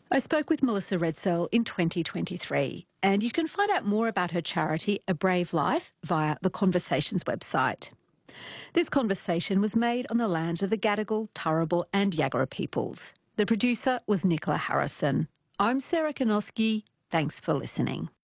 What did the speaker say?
I spoke with Melissa Redsell in 2023, and you can find out more about her charity, A Brave Life, via the Conversations website. This conversation was made on the lands of the Gadigal, Turrbal and Yagara peoples. The producer was Nicola Harrison. I'm Sarah Kanoski. Thanks for listening.